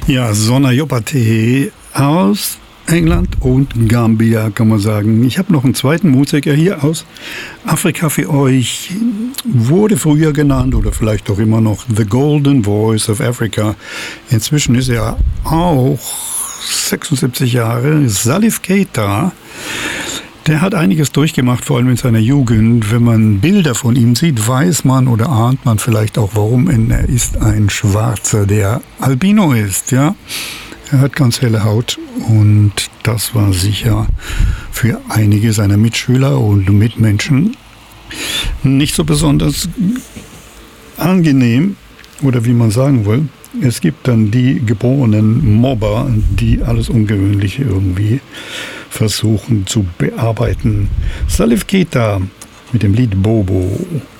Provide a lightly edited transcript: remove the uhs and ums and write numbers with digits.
Ja, Sona Jobateh aus England und Gambia, kann man sagen. Ich habe noch einen zweiten Musiker hier aus Afrika für euch. Wurde früher genannt oder vielleicht auch immer noch The Golden Voice of Africa. Inzwischen ist er auch 76 Jahre. Salif Keita. Der hat einiges durchgemacht, vor allem in seiner Jugend. Wenn man Bilder von ihm sieht, weiß man oder ahnt man vielleicht auch, warum. Er ist ein Schwarzer, der Albino ist, ja. Er hat ganz helle Haut und das war sicher für einige seiner Mitschüler und Mitmenschen nicht so besonders angenehm oder wie man sagen will. Es gibt dann die geborenen Mobber, die alles Ungewöhnliche irgendwie versuchen zu bearbeiten. Salif Keita mit dem Lied Bobo.